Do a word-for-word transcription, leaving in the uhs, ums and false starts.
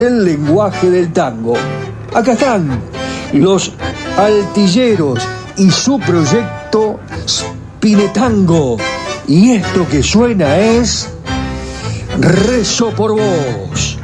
el lenguaje del tango. Acá están los Altilleros y su proyecto Spinetango. Y esto que suena es Rezo por Vos.